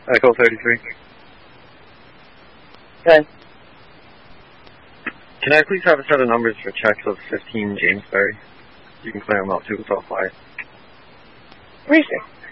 Echo 33. Okay. Can I please have a set of numbers for checks of 15 Jamesbury? You can clear them out too, it's all quiet. Racing.